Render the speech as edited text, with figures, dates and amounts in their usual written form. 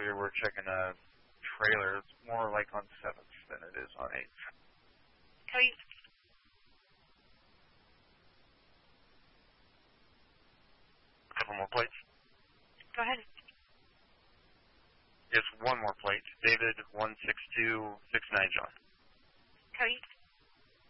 we're checking a trailer. It's more like on 7th than it is on 8th. Cody. A couple more plates. Go ahead. Just one more plate. David 16269 John. Cody.